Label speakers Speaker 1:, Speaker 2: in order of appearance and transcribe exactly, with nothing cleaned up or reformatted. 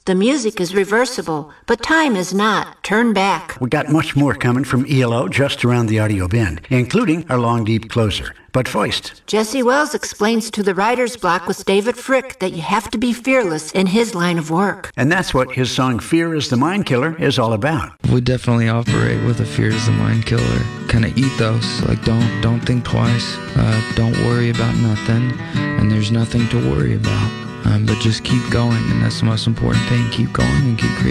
Speaker 1: The music is reversible, but time is not. Turn back.
Speaker 2: We got much more coming from E L O just around the audio bend, including our long, deep closer. But first,
Speaker 1: Jesse Wells explains to the writer's block with David Frick that you have to be fearless in his line of work.
Speaker 2: And that's what his song Fear is the Mind Killer is all about.
Speaker 3: We definitely operate with a fear is the mind killer kind of ethos. Like, don't don't think twice. Uh, don't worry about nothing. And there's nothing to worry about. Um, but just keep going, and that's the most important thing. Keep going and keep creating.